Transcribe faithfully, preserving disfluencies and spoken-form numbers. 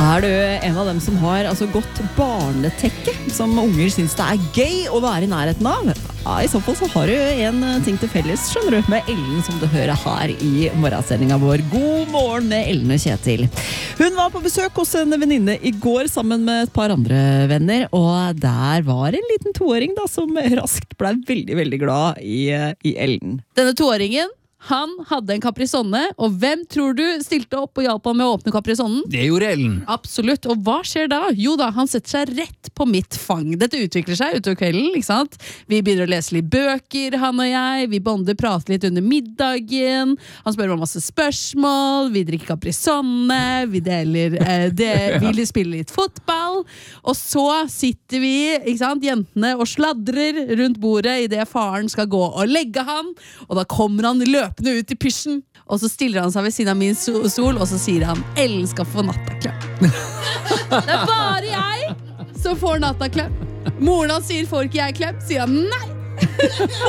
Er du en av dem som har altså, gått barnetekke, som unger synes det er gøy å være i nærheten av? Ja, i så fall så har du en ting til felles, skjønner du, med Ellen som du hører her i morgensendingen vår. God morgen med Ellen og Kjetil. Hun var på besøk hos en venninne i går sammen med et par andre venner, og der var en liten toåring da, som raskt ble veldig, veldig glad i, i Ellen. Denne toåringen, han hadde en Capri-Sonne, og hvem tror du stilte opp og hjalp han med å åpne Capri-Sonnen? Det gjorde Ellen. Absolutt, og hva skjer da? Jo da, han setter seg rett på mitt fang. Dette utvikler seg utover kvelden, ikke sant? Vi begynner å lese litt bøker, han og jeg, vi bonder, prater litt under middagen, han spør meg masse spørsmål, vi drikker Capri-Sonne, vi deler, eh, det, vi spiller litt fotball, og så sitter vi, ikke sant, jentene og sladrer rundt bordet i det faren skal gå og legge han, og da kommer han løpende ut i pysjen, og så stiller han seg ved siden av min stol, og så sier han, Ellen skal få nattaklem. Det er bare jeg som får nattaklem. Moren han sier, får ikke jeg klem? Sier han, nei!